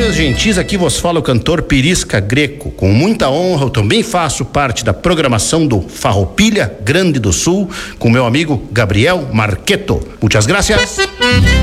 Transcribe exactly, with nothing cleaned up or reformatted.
meus gentis, aqui vos fala o cantor Pirisca Greco. Com muita honra, eu também faço parte da programação do Farroupilha Grande do Sul, com meu amigo Gabriel Marqueto. Muitas gracias.